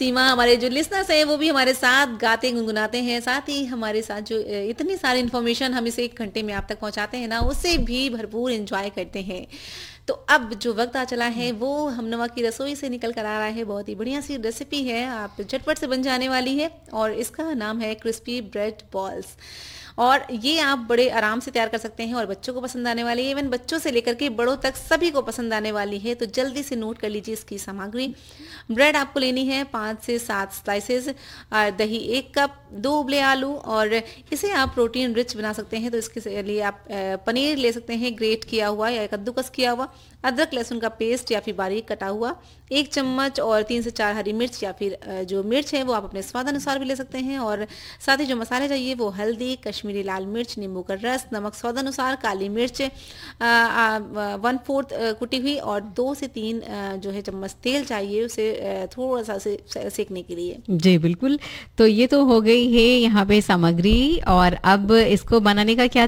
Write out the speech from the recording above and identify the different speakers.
Speaker 1: सीमा, हमारे जो लिसनर्स हैं वो भी हमारे साथ गाते गुनगुनाते हैं, साथ ही हमारे साथ जो इतनी सारी इन्फॉर्मेशन हम इसे 1 घंटे में आप तक पहुंचाते हैं ना, उससे भी भरपूर एंजॉय करते हैं। तो अब जो वक्त आ चला है वो हमनवा की रसोई से निकल कर आ रहा है। बहुत ही बढ़िया सी रेसिपी है, आप झटपट से बन जाने वाली है और इसका नाम है क्रिस्पी ब्रेड बॉल्स। और ये आप बड़े आराम से तैयार कर सकते हैं और बच्चों को पसंद आने वाली है, इवन बच्चों से लेकर के बड़ों तक सभी को पसंद आने वाली है। तो जल्दी से नोट कर लीजिए इसकी सामग्री। ब्रेड आपको लेनी है 5 से 7 स्लाइसेस, दही 1 कप, 2 उबले आलू, और इसे आप प्रोटीन रिच बना सकते हैं तो इसके लिए आप पनीर ले सकते हैं ग्रेट किया हुआ या कद्दूकस किया हुआ, अदरक लहसुन का पेस्ट या फिर बारीक कटा हुआ 1 चम्मच, और 3 से 4 हरी मिर्च या फिर जो मिर्च है वो आप अपने स्वाद अनुसार भी ले सकते हैं। और साथ ही जो मसाले चाहिए वो हल्दी, कश्मीरी लाल मिर्च, नींबू का रस, नमक स्वाद अनुसार, काली मिर्च 1/4 कुटी हुई, और 2 से 3 जो है चम्मच तेल चाहिए उसे थोड़ा सा सेकने के लिए।
Speaker 2: जी बिल्कुल। तो ये तो हो गई है यहाँ पे सामग्री, और अब इसको बनाने का क्या